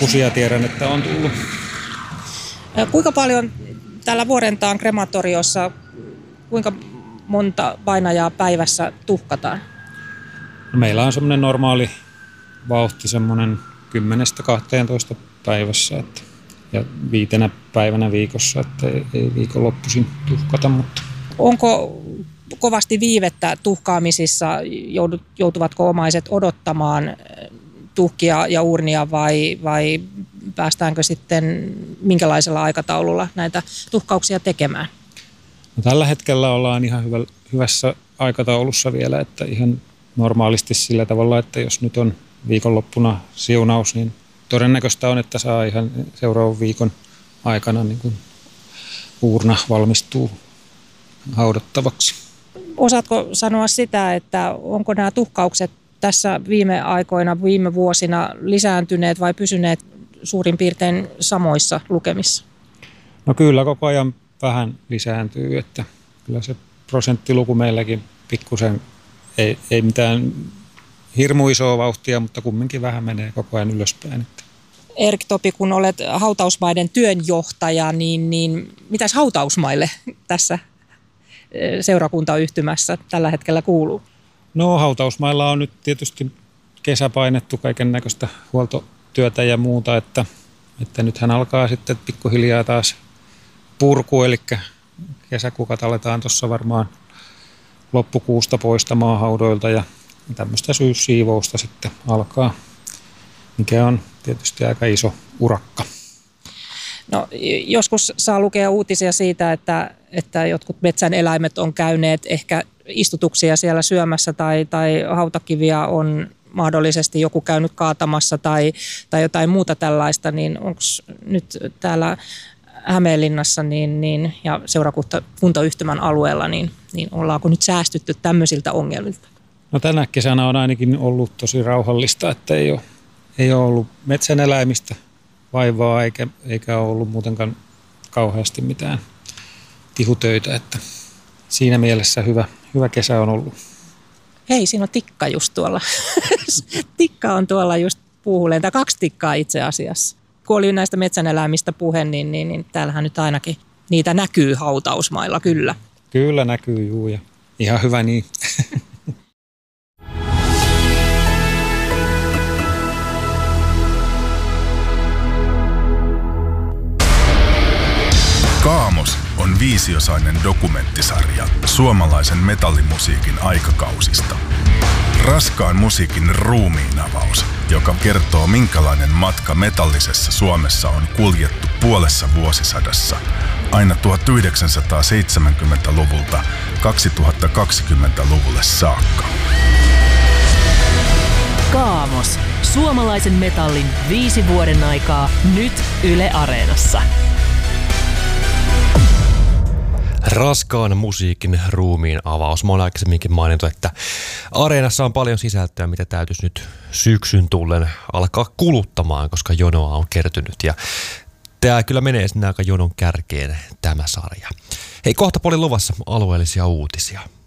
lukuisia tiedän, että on tullut. Kuinka paljon täällä Vuorentaan krematoriossa, kuinka monta vainajaa päivässä tuhkataan? No, meillä on semmoinen normaali vauhti, semmoinen 10-12 päivässä ja 5 päivänä viikossa, että ei viikonloppuisin tuhkata. Mutta. Onko kovasti viivettä tuhkaamisissa? Joutuvatko omaiset odottamaan tuhkia ja urnia vai päästäänkö sitten minkälaisella aikataululla näitä tuhkauksia tekemään? No, tällä hetkellä ollaan ihan hyvässä aikataulussa vielä, että ihan normaalisti sillä tavalla, että jos nyt on viikonloppuna siunaus, niin todennäköistä on, että saa ihan seuraavan viikon aikana niin kuin uurna valmistuu haudattavaksi. Osaatko sanoa sitä, että onko nämä tuhkaukset tässä viime aikoina, viime vuosina lisääntyneet vai pysyneet suurin piirtein samoissa lukemissa? No kyllä koko ajan vähän lisääntyy, että kyllä se prosenttiluku meilläkin pikkusen ei mitään hirmu isoa vauhtia, mutta kumminkin vähän menee koko ajan ylöspäin. Erik Topi, kun olet hautausmaiden työnjohtaja, niin mitäs hautausmaille tässä seurakuntayhtymässä tällä hetkellä kuuluu? No, hautausmailla on nyt tietysti kesäpainettu kaiken näköistä huoltotyötä ja muuta, että nythän alkaa sitten pikkuhiljaa taas purku, eli kesäkuukat aletaan tuossa varmaan loppukuusta poistamaan haudoilta ja tämmöistä syyssiivousta sitten alkaa, mikä on tietysti aika iso urakka. No, joskus saa lukea uutisia siitä, että jotkut metsän eläimet on käyneet ehkä istutuksia siellä syömässä tai hautakiviä on mahdollisesti joku käynyt kaatamassa tai jotain muuta tällaista, niin onko nyt täällä Hämeenlinnassa ja seurakuntayhtymän alueella, niin ollaanko nyt säästytty tämmöisiltä ongelmilta? No, tänä kesänä on ainakin ollut tosi rauhallista, että ei ole ollut metsäneläimistä vaivaa eikä ole ollut muutenkaan kauheasti mitään tihutöitä, että siinä mielessä hyvä kesä on ollut. Hei, siinä on tikka just tuolla. Tikka on tuolla just puuhuleen, tai 2 tikkaa itse asiassa. Kun oli näistä metsäneläimistä puhe, niin täällähän nyt ainakin niitä näkyy hautausmailla, kyllä. Kyllä näkyy, juu, ja ihan hyvä niin. Kaamos on 5-osainen dokumenttisarja suomalaisen metallimusiikin aikakausista. Raskaan musiikin ruumiinavaus, joka kertoo minkälainen matka metallisessa Suomessa on kuljettu puolessa vuosisadassa aina 1970-luvulta 2020-luvulle saakka. Kaamos. Suomalaisen metallin 5 vuoden aikaa nyt Yle Areenassa. Raskaan musiikin ruumiin avaus. Mä oon aikaisemminkin mainittu, että Areenassa on paljon sisältöä, mitä täytyisi nyt syksyn tullen alkaa kuluttamaan, koska jonoa on kertynyt. Ja tää kyllä menee sinne aika jonon kärkeen tämä sarja. Hei, kohta paljon luvassa alueellisia uutisia.